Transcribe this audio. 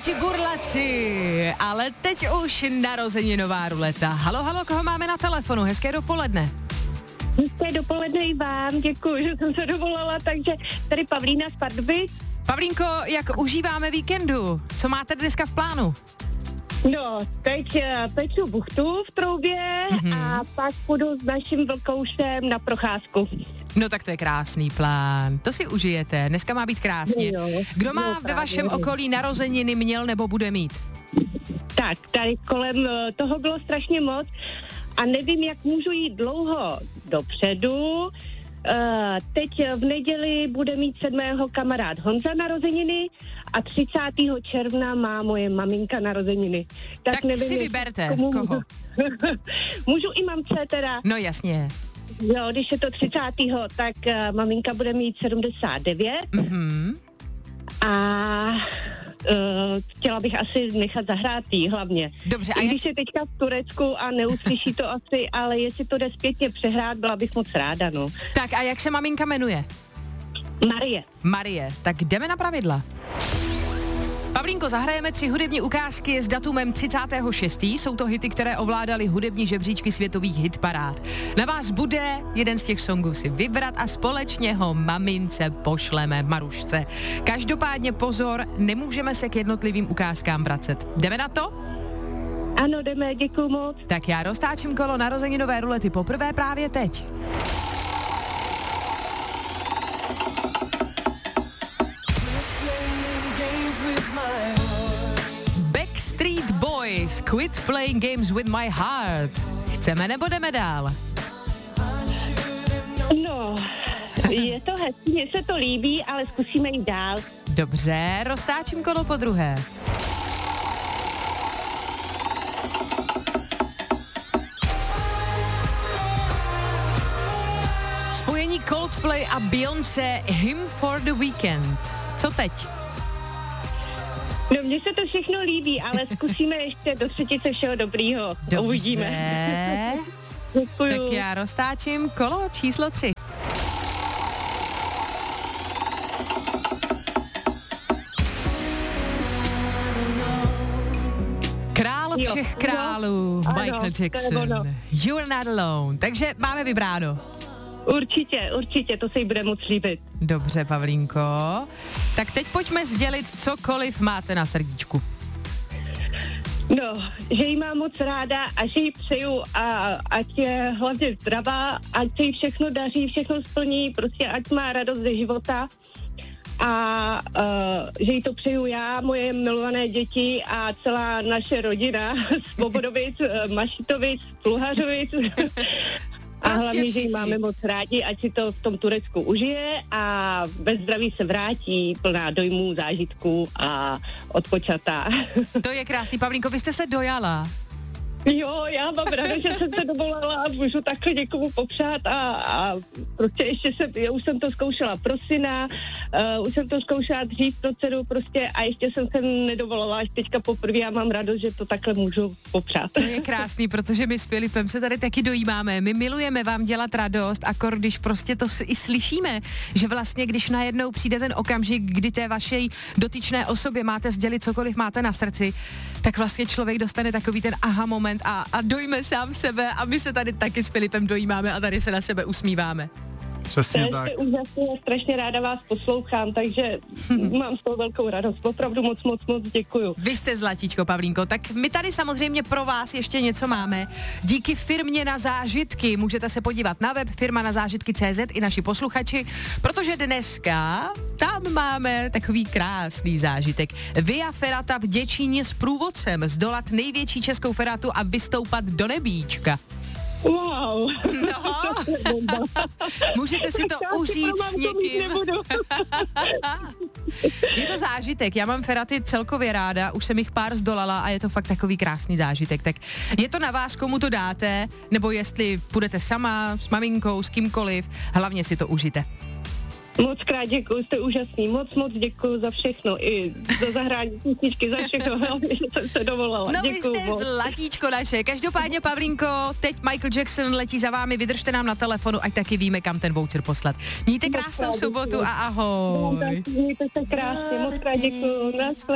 Burlati burlaci, ale teď už narozeninová ruleta. Halo, koho máme na telefonu? Hezké dopoledne. Hezké dopoledne i vám, děkuji, že jsem se dovolala, takže tady Pavlína z Pardubic. Pavlínko, jak užíváme víkendu? Co máte dneska v plánu? No, teď peču buchtu v troubě a pak půjdu s naším vlkoušem na procházku. No tak to je krásný plán, to si užijete, dneska má být krásně. Kdo má ve vašem okolí narozeniny, měl nebo bude mít? Tak, tady kolem toho bylo strašně moc a nevím, jak můžu jít dlouho dopředu. Teď v neděli bude mít 7. kamarád Honza narozeniny a 30. června má moje maminka narozeniny. Tak nevím, si vyberte, koho? Můžu i mamce teda. No jasně. Jo, když je to 30. tak maminka bude mít 79. A chtěla bych asi nechat zahrát jí hlavně. Dobře, a když je teďka v Turecku a neuslyší to asi, ale jestli to jde zpětně přehrát, byla bych moc ráda, no. Tak a jak se maminka jmenuje? Marie, tak jdeme na pravidla. Pavlínko, zahrajeme 3 hudební ukázky s datumem 36. Jsou to hity, které ovládaly hudební žebříčky světových hitparád. Na vás bude jeden z těch songů si vybrat a společně ho mamince pošleme Marušce. Každopádně pozor, nemůžeme se k jednotlivým ukázkám vracet. Jdeme na to? Ano, jdeme, děkuju moc. Tak já roztáčím kolo narozeninové rulety poprvé právě teď. Backstreet Boys, Quit Playing Games with My Heart. Chceme nebo jdeme dál? No, je to hezký, mně se to líbí, ale zkusíme jít dál. Dobře, roztáčím kolo po druhé. Spojení Coldplay a Beyoncé, Him for the Weekend. Co teď? No, mně se to všechno líbí, ale zkusíme ještě do třetice všeho dobrýho. Dobře. Uvidíme. Děkuju. Tak já roztáčím kolo číslo 3. Král všech králů, Michael Jackson. You're not alone. Takže máme vybráno. Určitě, to se jí bude moc líbit. Dobře, Pavlínko. Tak teď pojďme sdělit cokoliv máte na srdíčku. No, že jí mám moc ráda a že jí přeju a ať je hlavně zdravá, ať se jí všechno daří, všechno splní, prostě ať má radost ze života a že jí to přeju já, moje milované děti a celá naše rodina Svobodovic, Mašitovic, Pluhařovic. A hlavně, že ji máme moc rádi, ať si to v tom Turecku užije a bez zdraví se vrátí plná dojmů, zážitků a odpočatá. To je krásný, Pavlínko, vy jste se dojala. Jo, já mám ráda, že jsem se dovolala a můžu takhle někomu popřát a prostě já už jsem to zkoušela pro syna, už jsem to zkoušela dřív pro dceru prostě a ještě jsem se nedovolala až teďka poprvé a mám radost, že to takhle můžu popřát. To je krásný, protože my s Filipem se tady taky dojímáme, my milujeme vám dělat radost, akor když prostě to i slyšíme, že vlastně když najednou přijde ten okamžik, kdy té vašej dotyčné osobě máte sdělit cokoliv máte na srdci, tak vlastně člověk dostane takový ten aha moment a dojme sám sebe a my se tady taky s Filipem dojímáme a tady se na sebe usmíváme. Přesně tak. To je úžasně, strašně ráda vás poslouchám, takže mám z toho velkou radost. Opravdu moc děkuju. Vy jste zlatíčko, Pavlínko, tak my tady samozřejmě pro vás ještě něco máme. Díky firmě Na zážitky můžete se podívat na web firma na zážitky.cz i naši posluchači, protože dneska tam máme takový krásný zážitek. Via Ferrata v Děčíně s průvodcem zdolat největší českou feratu a vystoupat do nebíčka. Wow. No, můžete si to užít s někým. Je to zážitek, já mám feraty celkově ráda, už jsem jich pár zdolala a je to fakt takový krásný zážitek. Tak je to na vás, komu to dáte, nebo jestli půjdete sama, s maminkou, s kýmkoliv, hlavně si to užijte. Moc krát děkuju, jste úžasný, moc děkuju za všechno, i za zahrání písničky, za všechno, že jsem se dovolala. No děkuju, vy jste zlatíčko naše. Každopádně, Pavlínko, teď Michael Jackson letí za vámi, vydržte nám na telefonu, ať taky víme, kam ten voucher poslat. Mějte krásnou sobotu a ahoj. Mějte se krásně, moc krát děkuju.